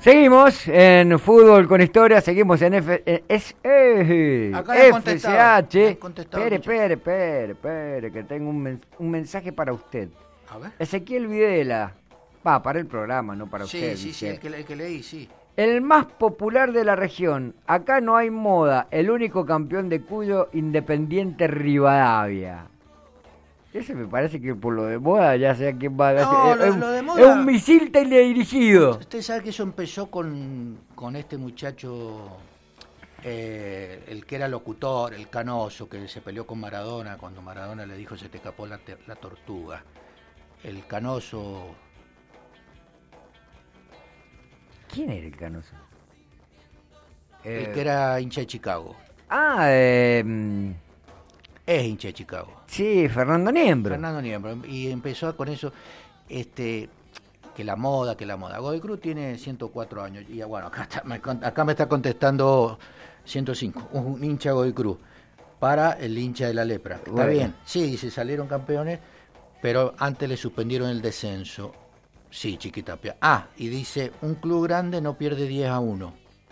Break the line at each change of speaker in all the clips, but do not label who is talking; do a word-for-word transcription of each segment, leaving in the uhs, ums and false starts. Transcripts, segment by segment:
Seguimos en Fútbol con Historia, seguimos en F, eh, es, eh, F C H. Espere, espere, espere, espere, que tengo un, men, un mensaje para usted.
A ver.
Ezequiel Videla, va, para el programa, no para
sí,
usted.
Sí, sí, sí, el que, el que leí, sí.
El más popular de la región, acá no hay moda, el único campeón de Cuyo, Independiente Rivadavia. Ese me parece que por lo de moda ya sea quién va a
no,
hacer.
Lo,
es,
lo de moda,
es un misil teledirigido.
Usted sabe que eso empezó con, con este muchacho, eh, el que era locutor, el Canoso, que se peleó con Maradona cuando Maradona le dijo se te escapó la, la tortuga. El Canoso.
¿Quién era el Canoso?
El
Eh...
que era hincha de Chicago.
Ah, eh...
Es hincha de Chicago.
Sí, Fernando Niembro.
Fernando Niembro. Y empezó con eso, este, que la moda, que la moda. Godoy Cruz tiene ciento cuatro años. Y bueno, acá, está, acá me está contestando ciento cinco, un hincha de Godoy Cruz, para el hincha de la lepra. Está bueno. Bien. Sí, se salieron campeones, pero antes le suspendieron el descenso. Sí, Chiquitapia. Ah, y dice, un club grande no pierde diez a uno.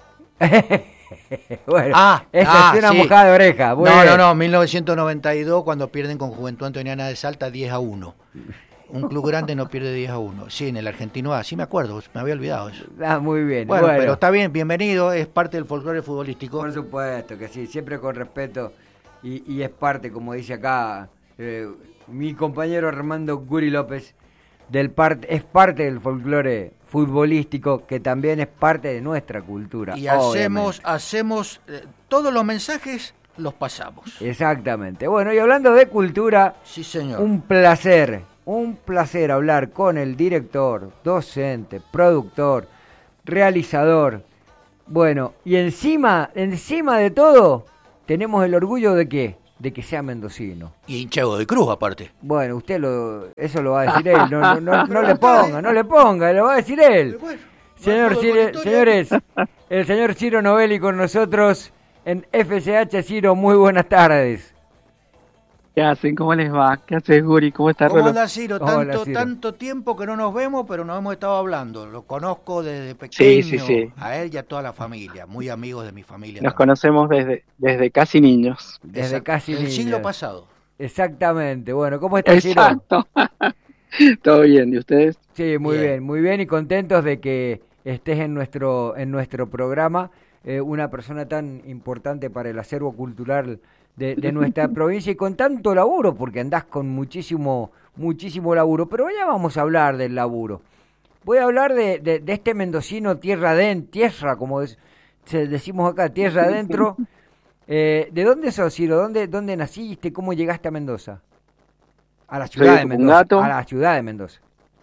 Bueno,
ah,
esa
ah,
es una
sí.
mojada de oreja. Bueno.
No, no, no, mil novecientos noventa y dos cuando pierden con Juventud Antoniana de Salta diez a uno. Un club grande no pierde diez a uno. Sí, en el Argentino A, sí me acuerdo, me había olvidado eso.
Ah, muy bien.
Bueno,
bueno,
pero está bien, bienvenido, es parte del folclore futbolístico.
Por supuesto que sí, siempre con respeto y, y es parte, como dice acá eh, mi compañero Armando Guri López, del part, es parte del folclore futbolístico que también es parte de nuestra cultura.
Y hacemos, hacemos eh, todos los mensajes los pasamos.
Exactamente. Bueno, y hablando de cultura,
sí, señor.
Un placer, un placer hablar con el director, docente, productor, realizador. Bueno, y encima, encima de todo, tenemos el orgullo de que, de que sea mendocino.
Y hincha de Cruz, aparte.
Bueno, usted lo, eso lo va a decir él, no, no, no, no le ponga, no le ponga, lo va a decir él.
Bueno,
Señor Ciro, señores, el señor Ciro Novelli con nosotros en F C H. Ciro, muy buenas tardes.
¿Qué hacen? ¿Cómo les va? ¿Qué haces, Guri? ¿Cómo estás,
¿Cómo
Rolo?
anda, Ciro? Tanto,
Hola, Ciro.
tanto tiempo que no nos vemos, pero nos hemos estado hablando. Lo conozco desde pequeño,
sí, sí, sí.
A él y a toda la familia, muy amigos de mi familia.
Nos
también.
Conocemos desde, desde casi niños.
Desde
Exacto.
casi
El
niños.
siglo pasado.
Exactamente. Bueno, ¿cómo está, Ciro?
Exacto. Todo bien, ¿y ustedes?
Sí, muy
Bien.
bien, muy bien y contentos de que estés en nuestro en nuestro programa, eh, una persona tan importante para el acervo cultural de, de nuestra provincia y con tanto laburo, porque andás con muchísimo muchísimo laburo, pero ya vamos a hablar del laburo. Voy a hablar de, de, de este mendocino tierra adentro, tierra, como es, se, decimos acá, tierra adentro. Eh, ¿De dónde sos, Ciro? ¿Dónde, ¿Dónde naciste? ¿Cómo llegaste a Mendoza? A la ciudad
Soy de
de Mendoza.
Tupungato.
A la ciudad de Mendoza.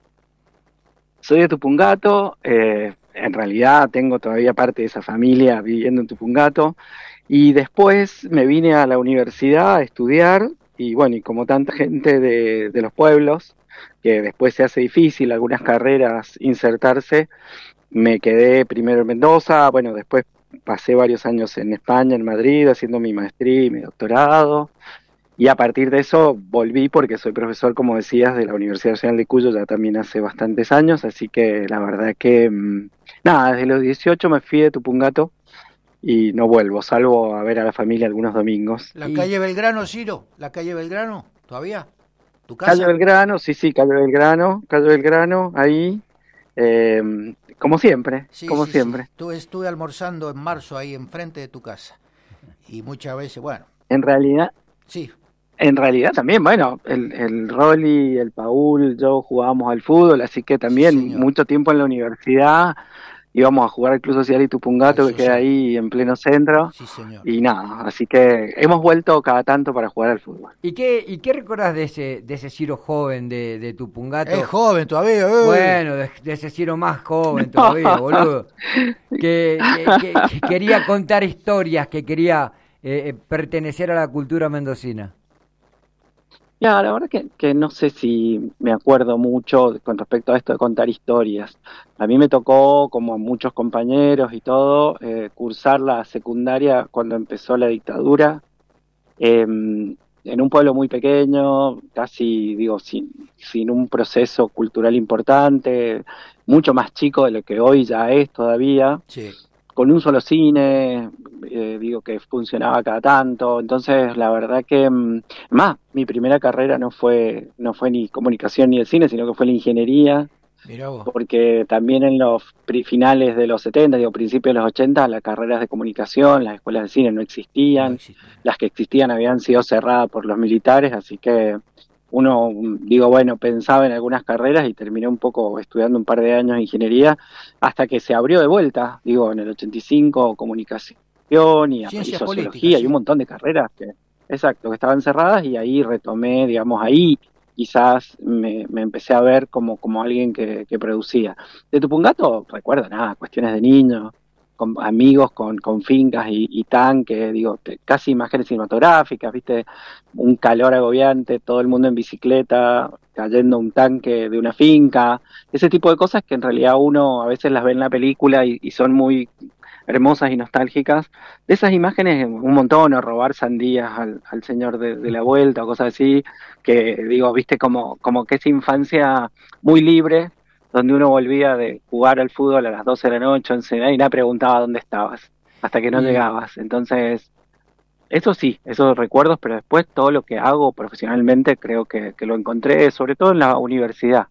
Soy de Tupungato, eh, en realidad tengo todavía parte de esa familia viviendo en Tupungato, y después me vine a la universidad a estudiar, y bueno, y como tanta gente de, de los pueblos, que después se hace difícil algunas carreras insertarse, me quedé primero en Mendoza, bueno, después pasé varios años en España, en Madrid, haciendo mi maestría y mi doctorado, y a partir de eso volví porque soy profesor, como decías, de la Universidad Nacional de Cuyo ya también hace bastantes años, así que la verdad que, nada, desde los dieciocho me fui de Tupungato y no vuelvo, salvo a ver a la familia algunos domingos.
¿La
Y-
calle Belgrano, Ciro? ¿La calle Belgrano? ¿Todavía? ¿Tu casa?
Calle Belgrano, sí, sí, Calle Belgrano, Calle Belgrano, ahí, eh, como siempre,
Sí,
como
sí,
siempre.
sí. Estuve, estuve almorzando en marzo ahí enfrente de tu casa. Y muchas veces, bueno,
En realidad,
sí.
En realidad también, bueno, el, el Rolly, el Paul, yo jugábamos al fútbol, así que también
Sí, señor.
mucho tiempo en la universidad íbamos a jugar al Club Social Itupungato,
Al
que queda
Social.
ahí en pleno centro,
Sí, señor.
y nada, así que hemos vuelto cada tanto para jugar al fútbol.
¿Y qué, y qué recordás de ese, de ese Ciro joven de, de Tupungato?
Es joven todavía, eh.
Bueno, de, de ese Ciro más joven todavía, boludo. Que, que, que- que quería contar historias, que quería eh, eh, pertenecer a la cultura mendocina.
Ya, la verdad que, que no sé si me acuerdo mucho con respecto a esto de contar historias. A mí me tocó, como a muchos compañeros y todo, eh, cursar la secundaria cuando empezó la dictadura, eh, en un pueblo muy pequeño, casi, digo, sin, sin un proceso cultural importante, mucho más chico de lo que hoy ya es todavía,
Sí.
con un solo cine, eh, digo que funcionaba cada tanto, entonces la verdad que, mm, más, mi primera carrera no fue, no fue ni comunicación ni el cine, sino que fue la ingeniería,
Mirá vos.
porque también en los pri- finales de los setenta, digo, principios de los ochenta, las carreras de comunicación, las escuelas de cine no
No
existían,
existía.
las que existían habían sido cerradas por los militares, así que uno, digo, bueno, pensaba en algunas carreras y terminé un poco estudiando un par de años de ingeniería, hasta que se abrió de vuelta, digo, en el ochenta y cinco, comunicación y, y
Ciencias políticas,
sociología y un
sí.
montón de carreras que, exacto, que estaban cerradas, y ahí retomé, digamos, ahí quizás me, me empecé a ver como, como alguien que, que producía. De Tupungato, recuerdo nada, cuestiones de niños, con amigos con, con fincas y, y tanques, digo, te- casi imágenes cinematográficas, viste, un calor agobiante, todo el mundo en bicicleta, cayendo un tanque de una finca, ese tipo de cosas que en realidad uno a veces las ve en la película y, y son muy hermosas y nostálgicas. De esas imágenes, un montón, o robar sandías al, al señor de, de la vuelta, o cosas así, que digo, viste, como, como que esa infancia muy libre, donde uno volvía de jugar al fútbol a las doce de la noche, once, y nadie preguntaba dónde estabas, hasta que no
Y
llegabas. Entonces, eso sí, esos recuerdos, pero después todo lo que hago profesionalmente creo que, que lo encontré, sobre todo en la universidad.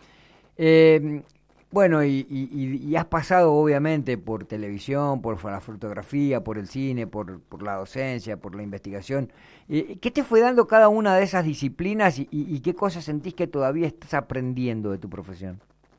Eh, bueno, y, y- y- y has pasado obviamente por televisión, por la fotografía, por el cine, por, por la docencia, por la investigación. Eh, ¿Qué te fue dando cada una de esas disciplinas y, y- y qué cosas sentís que todavía estás aprendiendo de tu profesión?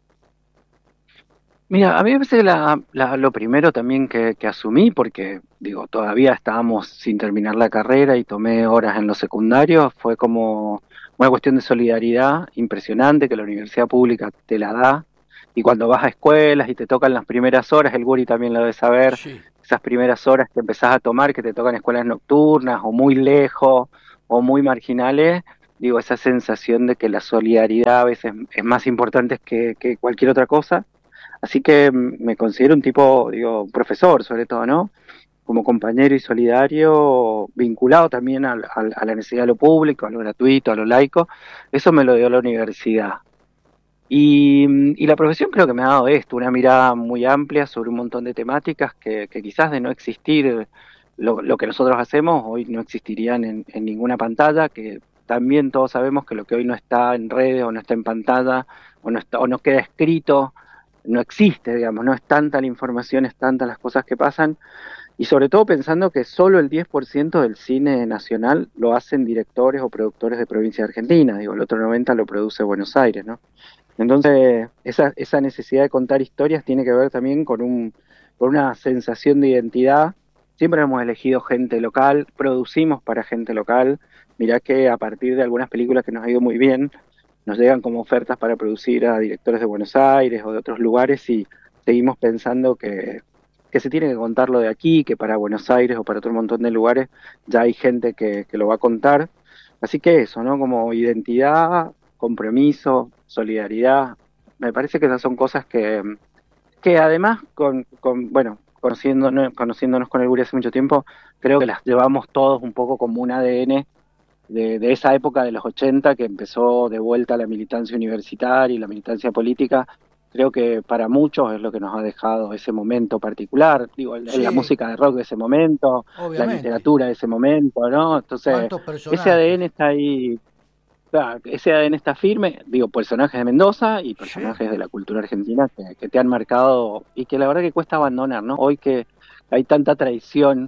Mira, a mí me parece que la, la- lo primero también que, que asumí, porque digo, todavía estábamos sin terminar la carrera y tomé horas en los secundarios, fue como una cuestión de solidaridad impresionante que la universidad pública te la da. Y cuando vas a escuelas y te tocan las primeras horas, el Guri también lo debe saber,
Sí.
esas primeras horas que empezás a tomar, que te tocan escuelas nocturnas o muy lejos o muy marginales, digo, esa sensación de que la solidaridad a veces es más importante que, que cualquier otra cosa. Así que mm, me considero un tipo, digo, profesor sobre todo, ¿no? Como compañero y solidario, vinculado también al, al, a la necesidad de lo público, a lo gratuito, a lo laico. Eso me lo dio la universidad. Y, mm, y la profesión creo que me ha dado esto, una mirada muy amplia sobre un montón de temáticas que, que quizás de no existir lo, lo que nosotros hacemos, hoy no existirían en, en ninguna pantalla, que también todos sabemos que lo que hoy no está en redes o no está en pantalla o no, está, o no queda escrito, no existe, digamos, no es tanta la información, es tantas las cosas que pasan, y sobre todo pensando que solo el diez por ciento del cine nacional lo hacen directores o productores de provincia de Argentina, digo, el otro noventa por ciento lo produce Buenos Aires, ¿no? Entonces, esa, esa necesidad de contar historias tiene que ver también con, un, con una sensación de identidad. Siempre hemos elegido gente local, producimos para gente local. Mirá que a partir de algunas películas que nos ha ido muy bien, nos llegan como ofertas para producir a directores de Buenos Aires o de otros lugares, y seguimos pensando que, que se tiene que contarlo de aquí, que para Buenos Aires o para otro montón de lugares ya hay gente que, que lo va a contar. Así que eso, ¿no? Como identidad, compromiso, solidaridad, me parece que esas son cosas que, que además, con, con bueno, conociéndonos, conociéndonos con el Guri hace mucho tiempo, creo que las llevamos todos un poco como un A D N de, de esa época de los ochenta, que empezó de vuelta la militancia universitaria y la militancia política. Creo que para muchos es lo que nos ha dejado ese momento particular, digo, el- la
Sí,
música de rock de ese momento, la
obviamente.
literatura de ese momento, ¿no? Entonces,
¿Cuántos
ese
personajes?
A D N está ahí, claro, ese A D N está firme, digo, personajes de Mendoza y
Sí.
personajes de la cultura argentina que, que te han marcado y que la verdad que cuesta abandonar, ¿no? Hoy que hay tanta traición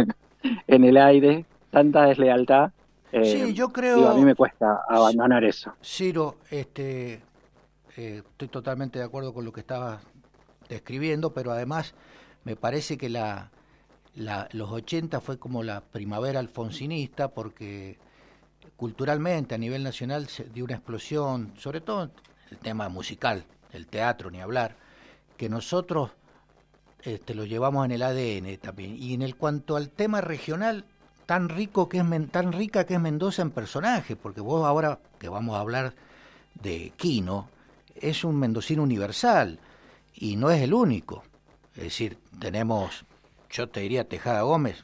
en el aire, tanta deslealtad, eh,
Sí, yo
digo, a mí
creo,
me cuesta
C-
abandonar eso.
Ciro, este, eh, estoy totalmente de acuerdo con lo que estabas describiendo, pero además me parece que la, la, los ochenta fue como la primavera alfonsinista, porque culturalmente a nivel nacional se dio una explosión, sobre todo el tema musical, el teatro, ni hablar, que nosotros este, lo llevamos en el A D N también. Y en el cuanto al tema regional, tan rico que es tan rica que es Mendoza en personajes, porque vos ahora que vamos a hablar de Quino, es un mendocino universal y no es el único. Es decir, tenemos, yo te diría Tejada Gómez,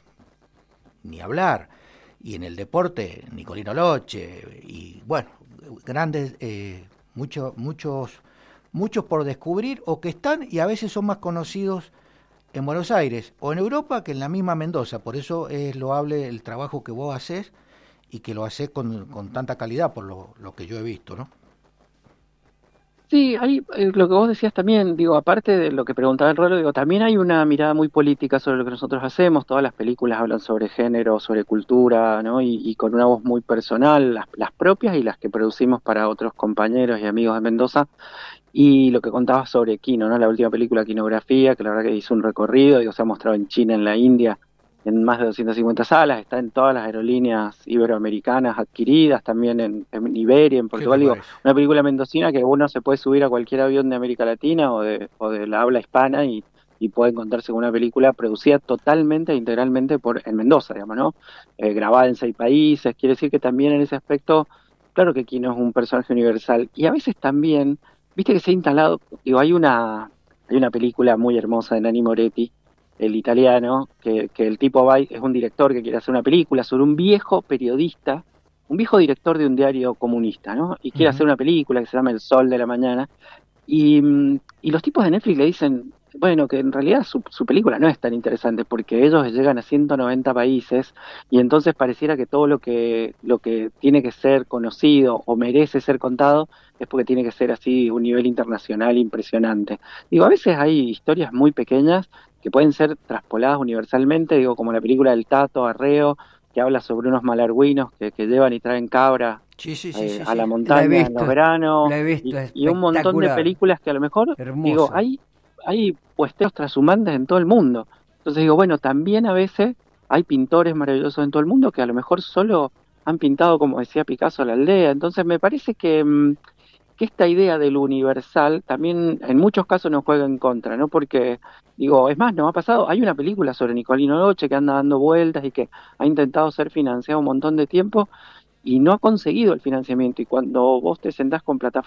ni hablar, y en el deporte Nicolino Loche, y bueno, grandes, eh, muchos muchos muchos por descubrir o que están y a veces son más conocidos en Buenos Aires o en Europa que en la misma Mendoza. Por eso es loable el trabajo que vos haces y que lo haces con, con tanta calidad por lo, lo que yo he visto, ¿no?
Sí, hay eh, lo que vos decías también, digo, aparte de lo que preguntaba el Rolo, digo, también hay una mirada muy política sobre lo que nosotros hacemos. Todas las películas hablan sobre género, sobre cultura, ¿no? Y, y con una voz muy personal, las, las propias y las que producimos para otros compañeros y amigos de Mendoza. Y lo que contabas sobre Kino, ¿no? La última película, Kinografía, que la verdad que hizo un recorrido, digo, se ha mostrado en China, en la India, en más de doscientas cincuenta salas, está en todas las aerolíneas iberoamericanas adquiridas, también en, en Iberia, en Portugal. Digo, una película mendocina que uno se puede subir a cualquier avión de América Latina o de, o de la habla hispana y, y puede encontrarse con una película producida totalmente e integralmente por en Mendoza, digamos, ¿no? Eh, grabada en seis países, quiere decir que también en ese aspecto, claro que Kino es un personaje universal. Y a veces también, viste que se ha instalado, digo, hay una, hay una película muy hermosa de Nanni Moretti, el italiano, que, que el tipo va, es un director que quiere hacer una película sobre un viejo periodista, un viejo director de un diario comunista, ¿no? Y quiere uh-huh. hacer una película que se llama El Sol de la Mañana, y, y los tipos de Netflix le dicen, bueno, que en realidad su, su película no es tan interesante porque ellos llegan a ciento noventa países y entonces pareciera que todo lo que lo que tiene que ser conocido o merece ser contado es porque tiene que ser así un nivel internacional impresionante. Digo, a veces hay historias muy pequeñas que pueden ser traspoladas universalmente, digo, como la película del Tato Arreo, que habla sobre unos malargüinos que, que llevan y traen cabra
sí, sí, sí,
eh,
sí,
a la
sí.
montaña
la visto,
en los veranos,
la he visto,
y, y un montón de películas que a lo mejor,
hermoso.
digo, hay, hay puesteros trashumantes en todo el mundo. Entonces digo, bueno, también a veces hay pintores maravillosos en todo el mundo que a lo mejor solo han pintado, como decía Picasso, la aldea. Entonces me parece que... que esta idea del universal también en muchos casos nos juega en contra, ¿no? Porque, digo, es más, nos ha pasado, hay una película sobre Nicolino Noche que anda dando vueltas y que ha intentado ser financiada un montón de tiempo y no ha conseguido el financiamiento, y cuando vos te sentás con plataformas